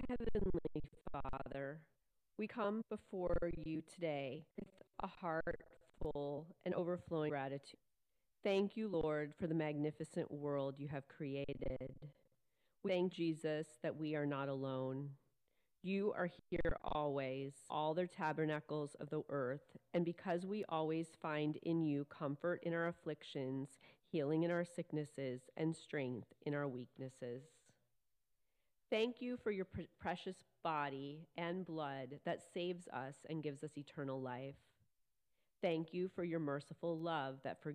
Heavenly Father, we come before you today with a heart full and overflowing gratitude. Thank you, Lord, for the magnificent world you have created. We thank Jesus that we are not alone. You are here always, all the tabernacles of the earth, and because we always find in you comfort in our afflictions, healing in our sicknesses, and strength in our weaknesses. Thank you for your precious body and blood that saves us and gives us eternal life. Thank you for your merciful love that forgives